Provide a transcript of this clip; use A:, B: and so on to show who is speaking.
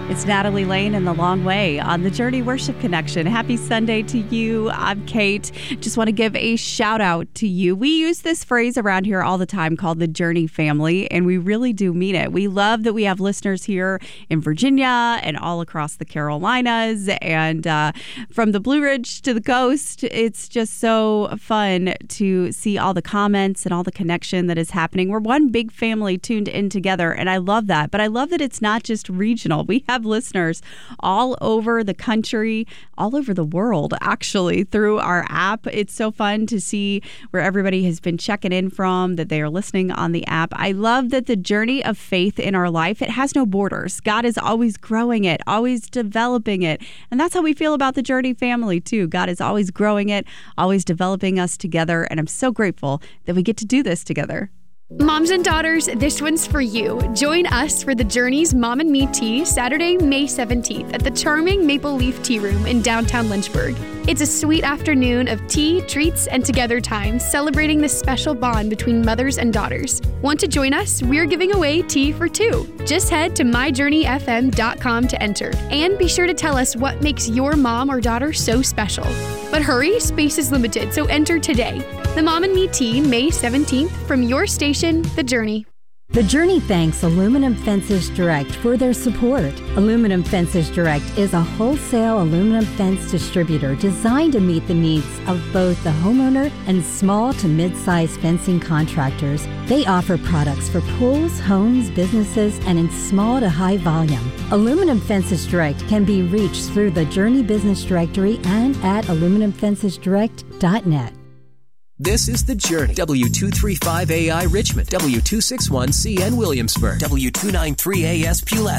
A: It's Natalie Lane and The Long Way on the Journey Worship Connection. Happy Sunday to you. I'm Kate. Just want to give a shout out to you. We use this phrase around here all the time called the Journey family, and we really do mean it. We love that we have listeners here in Virginia and all across the Carolinas and from the Blue Ridge to the coast. It's just so fun to see all the comments and all the connection that is happening. We're one big family tuned in together, and I love that. But I love that it's not just regional. We have listeners all over the country, all over the world, actually, through our app. It's so fun to see where everybody has been checking in from, that they are listening on the app. I love that the journey of faith in our life, it has no borders. God is always growing it, always developing it. And that's how we feel about the Journey family, too. God is always growing it, always developing us together. And I'm so grateful that we get to do this together.
B: Moms and daughters, this one's for you. Join us for the Journey's Mom and Me Tea Saturday, May 17th at the charming Maple Leaf Tea Room in downtown Lynchburg. It's a sweet afternoon of tea, treats, and together time, celebrating the special bond between mothers and daughters. Want to join us? We're giving away tea for two. Just head to myjourneyfm.com to enter. And be sure to tell us what makes your mom or daughter so special. But hurry, space is limited, so enter today. The Mom and Me Tea, May 17th, from your station, The Journey.
C: The Journey thanks Aluminum Fences Direct for their support. Aluminum Fences Direct is a wholesale aluminum fence distributor designed to meet the needs of both the homeowner and small to mid-size fencing contractors. They offer products for pools, homes, businesses, and in small to high volume. Aluminum Fences Direct can be reached through the Journey Business Directory and at aluminumfencesdirect.net.
D: This is The Journey. W235AI Richmond, W261CN Williamsburg, W293AS Pulaski.